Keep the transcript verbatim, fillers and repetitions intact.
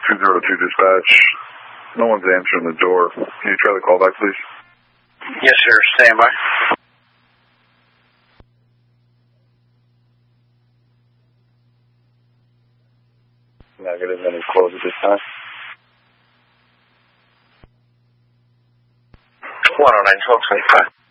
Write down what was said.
two zero two dispatch. No one's answering the door. Can you try the call back, please? Yes, sir. Stand by. Negative, any close at this time? one oh nine, twelve twenty-five.